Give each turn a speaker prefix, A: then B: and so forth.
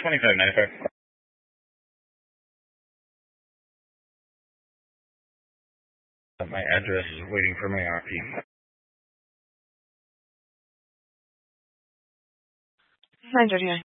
A: 2595. My address is waiting for my RP.
B: 939.